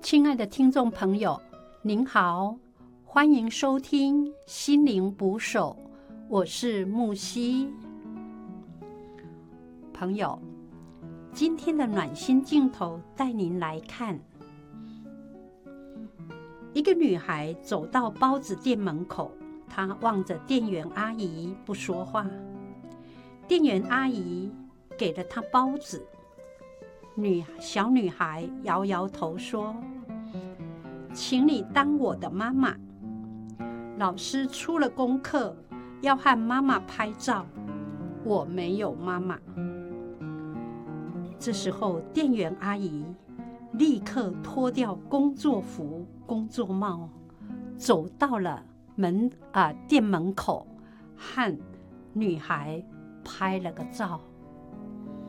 亲爱的听众朋友，您好，欢迎收听心灵捕手，我是木西。朋友，今天的暖心镜头带您来看，一个女孩走到包子店门口，她望着店员阿姨不说话。店员阿姨给了她包子，小女孩摇摇头说：“请你当我的妈妈。老师出了功课，要和妈妈拍照，我没有妈妈。”这时候，店员阿姨立刻脱掉工作服、工作帽，走到了店门口，和女孩拍了个照。